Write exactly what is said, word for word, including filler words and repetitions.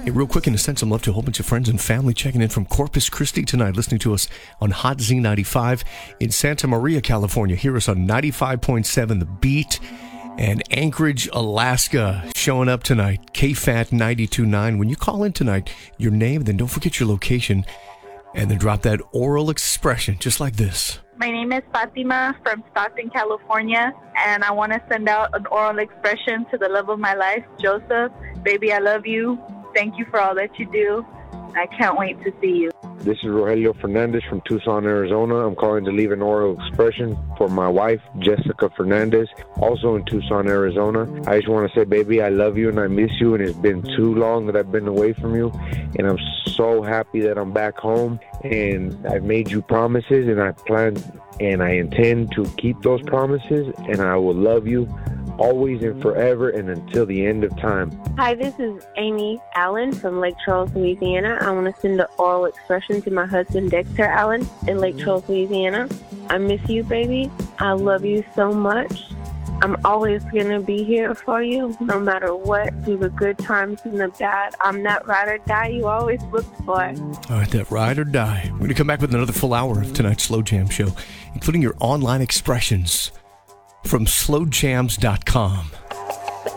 Hey, real quick, in a sense, I'm love to a whole bunch of friends and family checking in from Corpus Christi tonight, listening to us on Hot Z ninety-five in Santa Maria, California. Hear us on ninety-five point seven The Beat. And Anchorage, Alaska, showing up tonight. K F A T ninety-two point nine. When you call in tonight, your name, then don't forget your location, and then drop that oral expression, just like this. My name is Fatima from Stockton, California, and I want to send out an oral expression to the love of my life, Joseph. Baby, I love you. Thank you for all that you do. I can't wait to see you. This is Rogelio Fernandez from Tucson, Arizona. I'm calling to leave an oral expression for my wife, Jessica Fernandez, also in Tucson, Arizona. I just want to say, baby, I love you and I miss you, and it's been too long that I've been away from you, and I'm so happy that I'm back home, and I've made you promises, and I plan and I intend to keep those promises, and I will love you always and forever and until the end of time. Hi, this is Amy Allen from Lake Charles, Louisiana. I want to send an oral expression to my husband, Dexter Allen, in Lake Charles, Louisiana. I miss you, baby. I love you so much. I'm always going to be here for you, no matter what, through the good times and the bad. I'm that ride or die you always looked for. All right, that ride or die. We're going to come back with another full hour of tonight's Slow Jam show, including your online expressions from slow jams dot com.